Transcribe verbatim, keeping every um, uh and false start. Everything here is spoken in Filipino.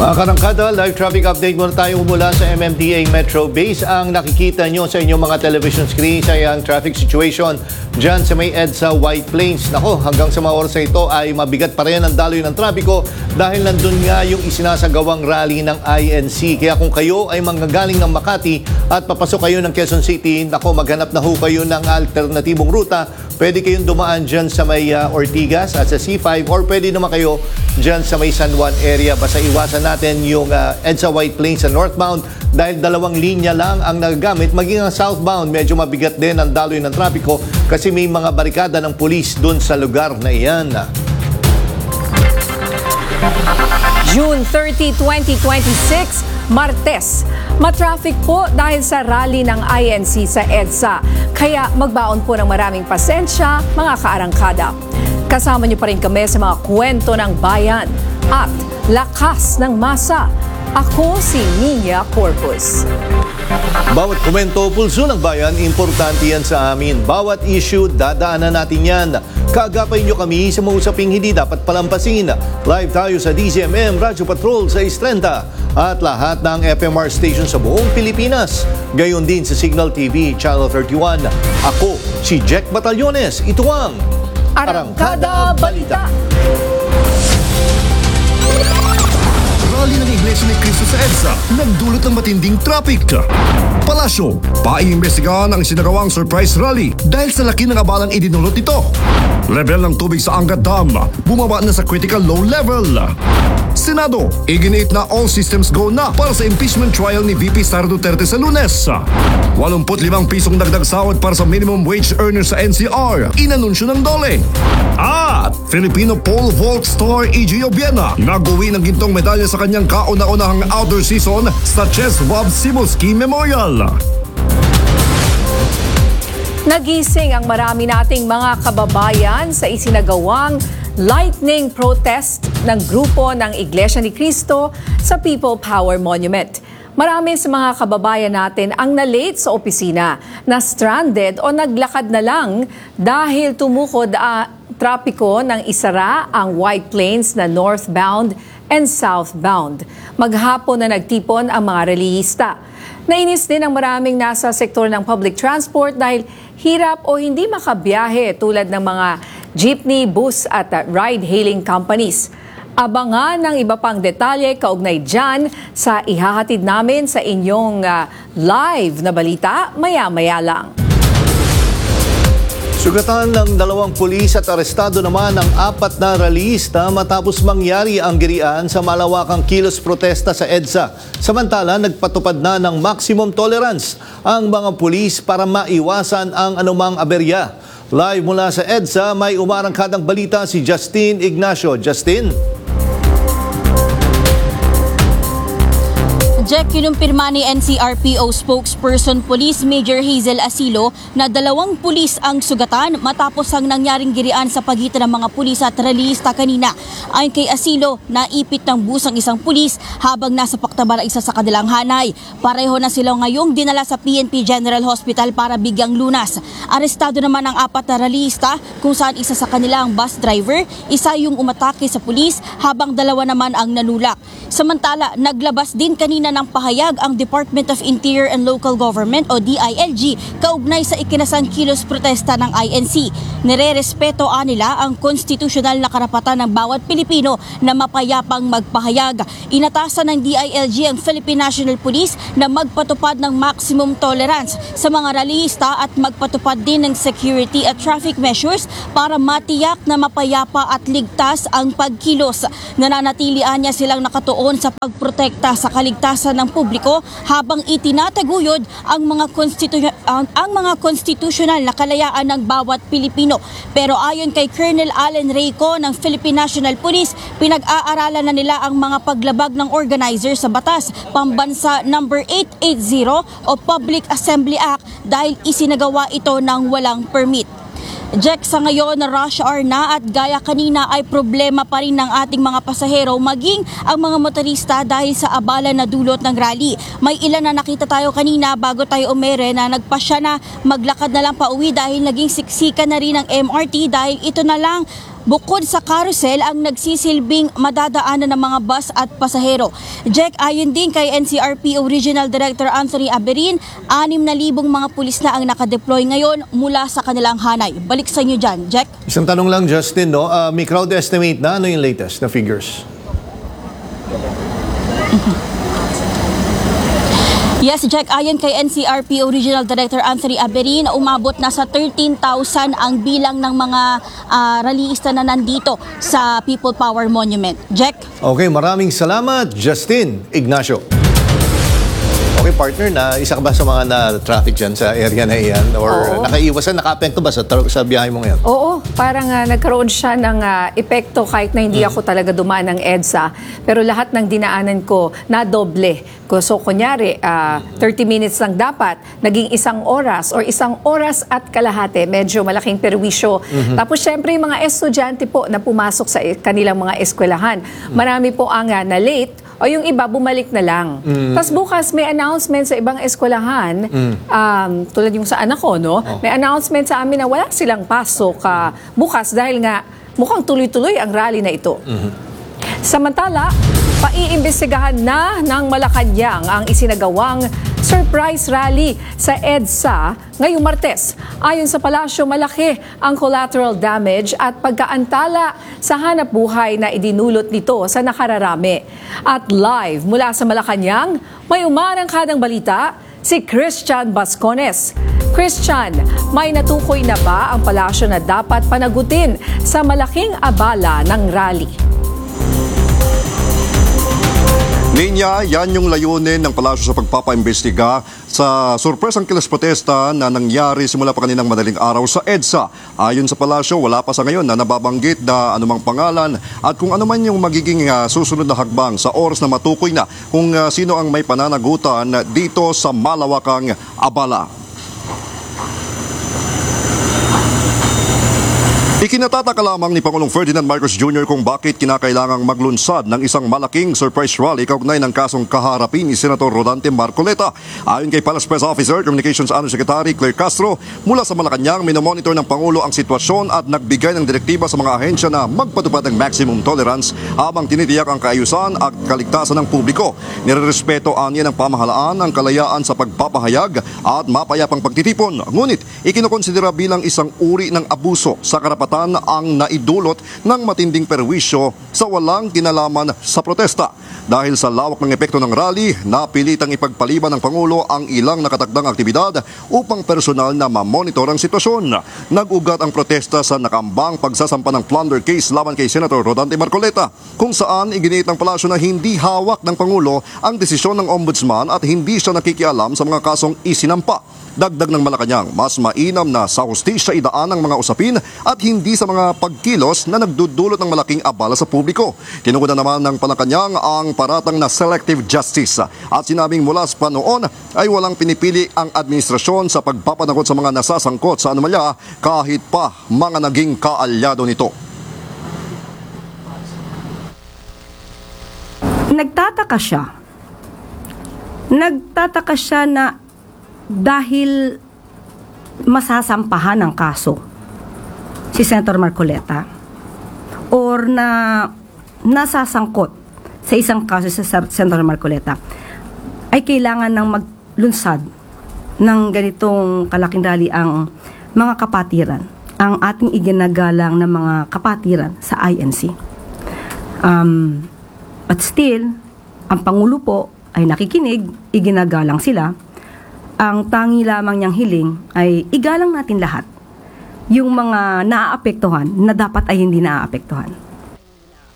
Mga karangkada, live traffic update muna tayo mula sa M M D A Metro Base. Ang nakikita nyo sa inyong mga television screens ay ang traffic situation dyan sa may EDSA White Plains. Nako, hanggang sa mga oras na ito ay mabigat pa rin ang daloy ng trapiko dahil nandun nga yung isinasagawang rally ng I N C. Kaya kung kayo ay manggagaling ng Makati at papasok kayo ng Quezon City, nako, maghanap na ho kayo ng alternatibong ruta. Pwede kayong dumaan dyan sa may uh, Ortigas at sa C five or pwede naman kayo dyan sa may San Juan area. Basta iwasan natin yung uh, EDSA White Plains sa northbound dahil dalawang linya lang ang nagagamit. Maging ang southbound, medyo mabigat din ang daloy ng trapiko kasi may mga barikada ng pulis dun sa lugar na iyan. June thirtieth, twenty twenty-six, Martes. Matraffic po dahil sa rally ng I N C sa EDSA. Kaya magbaon po ng maraming pasensya, mga kaarangkada. Kasama niyo pa rin kami sa mga kwento ng bayan at lakas ng masa. Ako si Nina Corpus. Bawat komento, pulso ng bayan, importante yan sa amin. Bawat issue, dadaanan natin yan. Kaagapay nyo kami sa mga usaping hindi dapat palampasin. Live tayo sa D Z M M Radyo Patrol sa Istrenta at lahat ng F M R station sa buong Pilipinas. Gayon din sa Signal T V Channel thirty-one. Ako, si Jack Batallones. Ito ang Arangkada Balita. Rally ng Iglesia ni Cristo sa EDSA nagdulot ng matinding traffic. Palasyo, paiimbestigahan ang isinagawang surprise rally dahil sa laki ng abalang idinulot nito. Level ng tubig sa Angat Dam bumaba na sa critical low level. Senado, iginiit na all systems go na para sa impeachment trial ni V P Sara Duterte sa Lunes. eighty-five pisong dagdag sahod para sa minimum wage earner sa N C R, inanunsyo ng Dole. At Filipino pole vault star E J Obiena nag-uwi ng gintong medalya sa kanyang kauna-unahang outdoor season sa Czesław Sibuski Memorial. Nagising ang marami nating mga kababayan sa isinagawang lightning protest ng grupo ng Iglesia ni Cristo sa People Power Monument. Marami sa mga kababayan natin ang na-late sa opisina, na stranded o naglakad na lang dahil tumukod ang trapiko ng isara ang White Plains na northbound and southbound. Maghapon na nagtipon ang mga relihista. Nainis din ang maraming nasa sektor ng public transport dahil hirap o hindi makabiyahe tulad ng mga jeepney, bus at uh, ride-hailing companies. Abangan ng iba pang detalye kaugnay dyan sa ihahatid namin sa inyong uh, live na balita maya-maya lang. Sugatan ng dalawang pulis at arestado naman ang apat na rallyista matapos mangyari ang girian sa malawakang kilos protesta sa EDSA. Samantala, nagpatupad na ng maximum tolerance ang mga pulis para maiwasan ang anumang aberya. Live mula sa EDSA, may umarangkadang balita si Justin Ignacio. Justin? Jack, kinumpirma ni N C R P O spokesperson Police Major Hazel Asilo na dalawang pulis ang sugatan matapos ang nangyaring girian sa pagitan ng mga pulis at rallyista kanina. Ayon kay Asilo, naipit ng bus ang isang pulis habang nasa paktaban ang isa sa kanilang hanay. Pareho na sila ngayong dinala sa P N P General Hospital para bigyang lunas. Arestado naman ang apat na rallyista kung saan isa sa kanila ang bus driver, isa yung umatake sa pulis habang dalawa naman ang nanulak. Samantala, naglabas din kanina ng pahayag ang Department of Interior and Local Government o D I L G kaugnay sa ikinasang kilos protesta ng I N C. Nire-respeto nila ang konstitusyonal na karapatan ng bawat Pilipino na mapayapang magpahayag. Inatasan ng D I L G ang Philippine National Police na magpatupad ng maximum tolerance sa mga rallyista at magpatupad din ng security at traffic measures para matiyak na mapayapa at ligtas ang pagkilos. Nananatilian niya silang nakatuon sa pagprotekta sa kaligtasan ng publiko habang itinataguyod ang mga konstitu- ang, ang mga konstitusyonal na kalayaan ng bawat Pilipino. Pero ayon kay Colonel Allen Reyco ng Philippine National Police, pinag-aaralan na nila ang mga paglabag ng organizer sa batas pambansa number eight eighty o Public Assembly Act dahil isinagawa ito ng walang permit. Jack, sa ngayon na rush hour na at gaya kanina ay problema pa rin ng ating mga pasahero maging ang mga motorista dahil sa abala na dulot ng rally. May ilan na nakita tayo kanina bago tayo umere na nagpasya na maglakad na lang pa uwi dahil naging siksikan na rin ng M R T dahil ito na lang bukod sa carousel ang nagsisilbing madadaanan ng mga bus at pasahero. Jack, ayon din kay N C R P O Regional Director Anthony Aberin, anim na libong mga pulis na ang nakadeploy ngayon mula sa kanilang hanay. Balik sa inyo dyan, Jack. Isang tanong lang, Justin, no? Uh, may crowd estimate na. Ano yung latest na figures? Yes, Jack, ayon kay N C R P O Regional Director Anthony Aberin, umabot na sa thirteen thousand ang bilang ng mga uh, rallyista na nandito sa People Power Monument. Jack? Okay, maraming salamat, Justin Ignacio. Okay, partner, na isa ka ba sa mga na-traffic dyan sa area na iyan? Or Oo. nakaiwasan, naka-apekto ba sa, sa biyahe mo ngayon? Oo, parang uh, nagkaroon siya ng uh, epekto kahit na hindi ako talaga dumaan ng EDSA. Pero lahat ng dinaanan ko, nadoble. So, kunyari, uh, thirty minutes lang dapat, naging isang oras or isang oras at kalahati. Medyo malaking perwisyo. Mm-hmm. Tapos, syempre, yung mga estudyante po na pumasok sa kanilang mga eskwelahan. Marami po ang uh, na-late o yung iba, bumalik na lang. Mm. Tapos bukas, may announcement sa ibang eskwelahan, mm. um, tulad yung sa anak ko, no? Oh. May announcement sa amin na wala silang pasok uh, bukas dahil nga mukhang tuloy-tuloy ang rally na ito. Mm-hmm. Samantala, paiimbestigahan na ng Malacanang ang isinagawang surprise rally sa EDSA ngayong Martes. Ayon sa palasyo, malaki ang collateral damage at pagkaantala sa hanap buhay na idinulot nito sa nakararami. At live mula sa Malacanang, may umarangkadang balita, si Christian Bascones. Christian, may natukoy na ba ang palasyo na dapat panagutin sa malaking abala ng rally? Linya, yan yung layunin ng palasyo sa pagpapaimbestiga sa surpresang kilos protesta na nangyari simula pa kaninang madaling araw sa EDSA. Ayon sa palasyo, wala pa sa ngayon na nababanggit na anumang pangalan at kung ano man yung magiging uh, susunod na hakbang sa oras na matukoy na kung uh, sino ang may pananagutan dito sa malawakang abala. Ikinataka lamang ni Pangulong Ferdinand Marcos Junior kung bakit kinakailangang maglunsad ng isang malaking surprise rally kaugnay ng kasong kaharapin ni Senator Rodante Marcoleta. Ayon kay Palace Press Officer, Communications Undersecretary Claire Castro, mula sa Malacanang minomonitor ng Pangulo ang sitwasyon at nagbigay ng direktiba sa mga ahensya na magpatupad ng maximum tolerance habang tinitiyak ang kaayusan at kaligtasan ng publiko. Nirerespeto aniya ng pamahalaan ang kalayaan sa pagpapahayag at mapayapang pagtitipon. Ngunit, ikinukonsidera bilang isang uri ng abuso sa karapatan ang naidulot ng matinding perwisyo sa walang kinalaman sa protesta. Dahil sa lawak ng epekto ng rally, napilitang ipagpaliban ng Pangulo ang ilang nakatakdang aktibidad upang personal na mamonitor ang sitwasyon. Nag-ugat ang protesta sa nakambang pagsasampa ng plunder case laban kay Senator Rodante Marcoleta, kung saan iginiit ng palasyo na hindi hawak ng Pangulo ang desisyon ng Ombudsman at hindi siya nakikialam sa mga kasong isinampa. Dagdag ng Malacanang, mas mainam na sa hustisya idaan ang mga usapin at hindi sa mga pagkilos na nagdudulot ng malaking abala sa publiko. Tinugunan naman ng Malacanang ang paratang na selective justice at sinabing mula pa noon ay walang pinipili ang administrasyon sa pagpapanagot sa mga nasasangkot sa anomalya kahit pa mga naging kaalyado nito. Nagtataka siya. Nagtataka siya na dahil masasampahan ng kaso si Senator Marcoleta or na nasasangkot sa isang kaso sa Senator Marcoleta ay kailangan ng maglunsad ng ganitong kalaking rally ang mga kapatiran, ang ating iginagalang ng mga kapatiran sa I N C. Um, but still, ang Pangulo po ay nakikinig, iginagalang sila. Ang tangi lamang niyang hiling ay igalang natin lahat yung mga naaapektuhan na dapat ay hindi naaapektuhan.